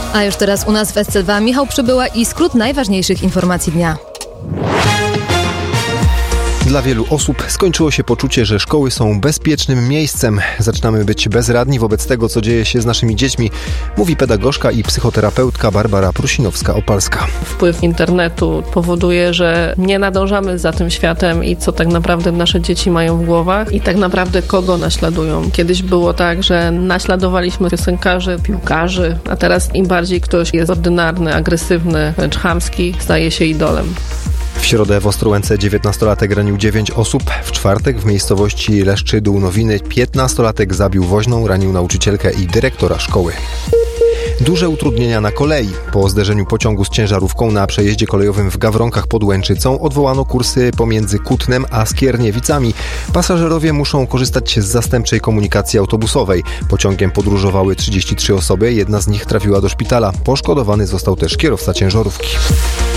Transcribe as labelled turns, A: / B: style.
A: A już teraz u nas w SC2 Michał Przybyła i skrót najważniejszych informacji dnia.
B: Dla wielu osób skończyło się poczucie, że szkoły są bezpiecznym miejscem. Zaczynamy być bezradni wobec tego, co dzieje się z naszymi dziećmi, mówi pedagogzka i psychoterapeutka Barbara Prusinowska-Opalska.
C: Wpływ internetu powoduje, że nie nadążamy za tym światem i co tak naprawdę nasze dzieci mają w głowach i tak naprawdę kogo naśladują. Kiedyś było tak, że naśladowaliśmy piosenkarzy, piłkarzy, a teraz im bardziej ktoś jest ordynarny, agresywny, wręcz chamski, staje się idolem.
B: W środę w Ostrołęce 19-latek ranił 9 osób. W czwartek w miejscowości Leszczy-Dół-Nowiny 15-latek zabił woźną, ranił nauczycielkę i dyrektora szkoły. Duże utrudnienia na kolei. Po zderzeniu pociągu z ciężarówką na przejeździe kolejowym w Gawronkach pod Łęczycą odwołano kursy pomiędzy Kutnem a Skierniewicami. Pasażerowie muszą korzystać z zastępczej komunikacji autobusowej. Pociągiem podróżowały 33 osoby, jedna z nich trafiła do szpitala. Poszkodowany został też kierowca ciężarówki.